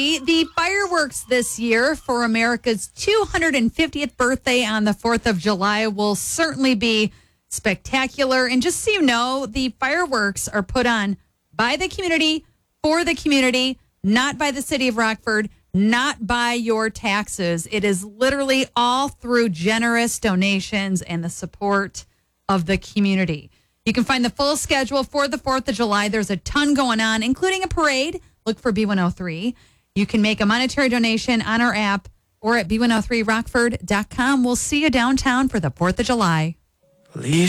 The fireworks this year for America's 250th birthday on the 4th of July will certainly be spectacular. And just so you know, the fireworks are put on by the community, for the community, not by the city of Rockford, not by your taxes. It is literally all through generous donations and the support of the community. You can find the full schedule for the 4th of July. There's a ton going on, including a parade. Look for B103. You can make a monetary donation on our app or at b103rockford.com. We'll see you downtown for the 4th of July. Please.